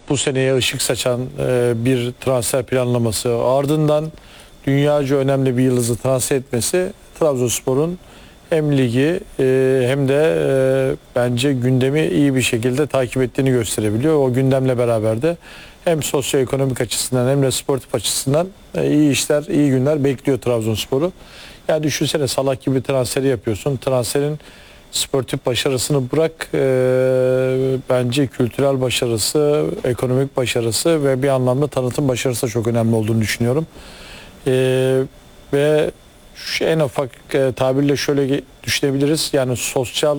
bu seneye ışık saçan bir transfer planlaması, ardından dünyaca önemli bir yıldızı transfer etmesi Trabzonspor'un hem ligi hem de bence gündemi iyi bir şekilde takip ettiğini gösterebiliyor. O gündemle beraber de hem sosyoekonomik açısından hem de sportif açısından iyi işler, iyi günler bekliyor Trabzonspor'u. Ya düşünsene, Salah gibi transferi yapıyorsun. Transferin sportif başarısını bırak, bence kültürel başarısı, ekonomik başarısı ve bir anlamda tanıtım başarısı da çok önemli olduğunu düşünüyorum. Ve en ufak tabirle şöyle düşünebiliriz. Yani sosyal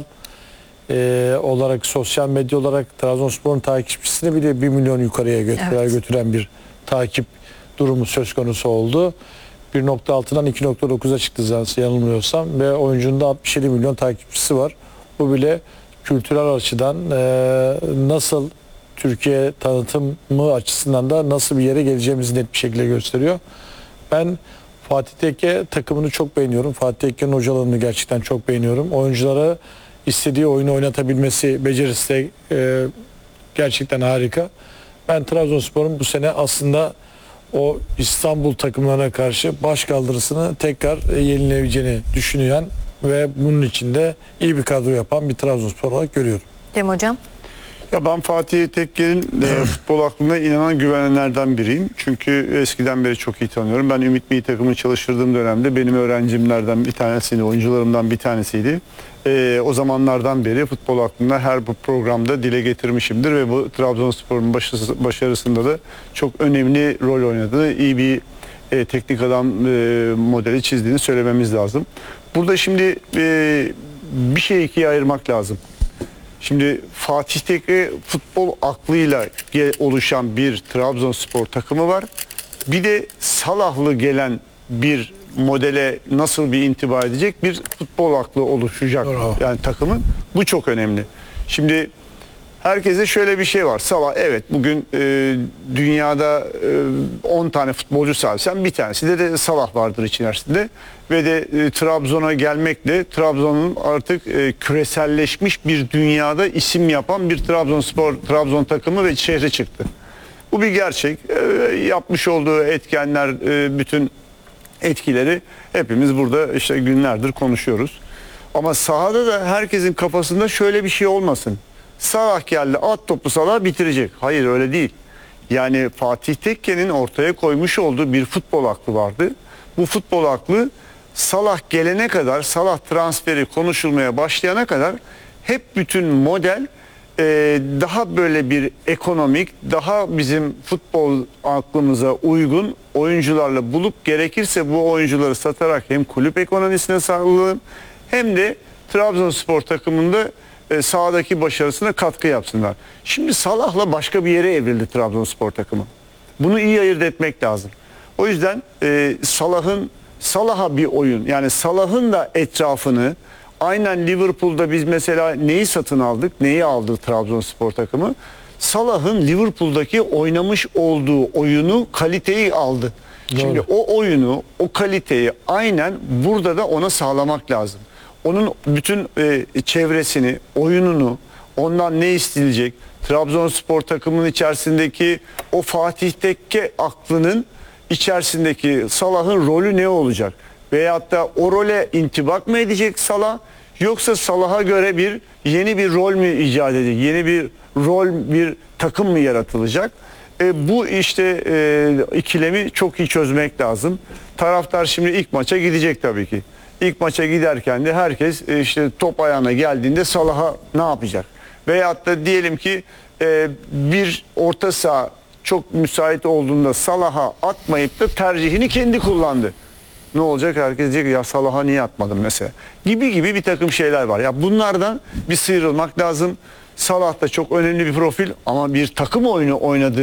olarak, sosyal medya olarak Trabzonspor'un takipçisini bile 1 milyon yukarıya götüren bir takip durumu söz konusu oldu. 1.6'dan 2.9'a çıktı yanılmıyorsam ve oyuncunun da 67 milyon takipçisi var. Bu bile kültürel açıdan nasıl, Türkiye tanıtımı açısından da nasıl bir yere geleceğimizi net bir şekilde gösteriyor. Ben Fatih Tekke takımını çok beğeniyorum. Fatih Tekke'nin hocalarını gerçekten çok beğeniyorum. Oyunculara istediği oyunu oynatabilmesi becerisi de gerçekten harika. Ben Trabzonspor'un bu sene aslında o İstanbul takımlarına karşı başkaldırısını tekrar yenilebileceğini düşünüyen ve bunun için de iyi bir kadro yapan bir Trabzonspor olarak görüyorum. Cem Hocam? Ya ben Fatih Tekke'nin futbol aklına inanan, güvenenlerden biriyim. Çünkü eskiden beri çok iyi tanıyorum. Ben Ümit Milli Takımı çalıştırdığım dönemde benim öğrencimlerden bir tanesiydi, oyuncularımdan bir tanesiydi. O zamanlardan beri futbol aklında her bu programda dile getirmişimdir ve bu Trabzonspor'un başarısında da çok önemli rol oynadığı, iyi bir teknik adam modeli çizdiğini söylememiz lazım. Burada şimdi bir şeyi ikiye ayırmak lazım. Şimdi Fatih Tekke futbol aklıyla oluşan bir Trabzonspor takımı var. Bir de Salahlı gelen bir modele nasıl bir intiba edecek bir futbol aklı oluşacak. Bravo. Yani takımın. Bu çok önemli. Şimdi herkese şöyle bir şey var. Salah, evet, bugün dünyada 10 tane futbolcu sahipsen bir tanesi de Salah vardır içerisinde. Ve de Trabzon'a gelmekle Trabzon'un artık küreselleşmiş bir dünyada isim yapan bir Trabzon takımı ve şehre çıktı. Bu bir gerçek. Yapmış olduğu etkenler, bütün etkileri hepimiz burada işte günlerdir konuşuyoruz. Ama sahada da herkesin kafasında şöyle bir şey olmasın. Salah geldi, at topu Salah bitirecek. Hayır, öyle değil. Yani Fatih Tekke'nin ortaya koymuş olduğu bir futbol aklı vardı. Bu futbol aklı Salah gelene kadar, Salah transferi konuşulmaya başlayana kadar hep bütün model daha böyle bir ekonomik, daha bizim futbol aklımıza uygun oyuncularla bulup gerekirse bu oyuncuları satarak hem kulüp ekonomisine sağlayalım hem de Trabzonspor takımında sahadaki başarısına katkı yapsınlar. Şimdi Salah'la başka bir yere evrildi Trabzonspor takımı. Bunu iyi ayırt etmek lazım. O yüzden Salah'a bir oyun, yani Salah'ın da etrafını, aynen Liverpool'da biz mesela neyi satın aldık, neyi aldı Trabzonspor takımı? Salah'ın Liverpool'daki oynamış olduğu oyunu, kaliteyi aldı. Doğru. Şimdi o oyunu, o kaliteyi aynen burada da ona sağlamak lazım. Onun bütün çevresini, oyununu, ondan ne istilecek, Trabzonspor takımının içerisindeki o Fatih Tekke aklının içerisindeki Salah'ın rolü ne olacak? Veyahut da o role intibak mı edecek Salah? Yoksa Salah'a göre yeni bir rol mü icat edecek? Yeni bir rol, bir takım mı yaratılacak? Bu işte ikilemi çok iyi çözmek lazım. Taraftar şimdi ilk maça gidecek tabii ki. İlk maça giderken de herkes işte top ayağına geldiğinde Salah'a ne yapacak? Veyahut da diyelim ki bir orta saha çok müsait olduğunda Salah'a atmayıp da tercihini kendi kullandı. Ne olacak? Herkes diyecek ya Salah'a niye atmadın mesela? Gibi bir takım şeyler var. Ya bunlardan bir sıyrılmak lazım. Salah da çok önemli bir profil ama bir takım oyunu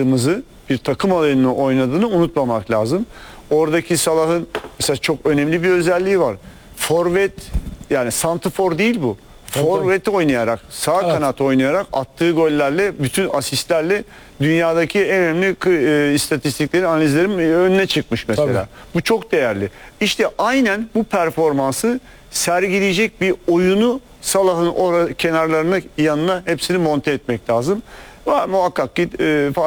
oynadığını unutmamak lazım. Oradaki Salah'ın mesela çok önemli bir özelliği var. Forvet, yani santrfor değil bu. Forvet oynayarak, sağ kanat oynayarak attığı gollerle, bütün asistlerle dünyadaki en önemli istatistiklerin, analizlerin önüne çıkmış mesela. Tabii. Bu çok değerli. İşte aynen bu performansı sergileyecek bir oyunu Salah'ın kenarlarına, yanına hepsini monte etmek lazım. Muhakkak ki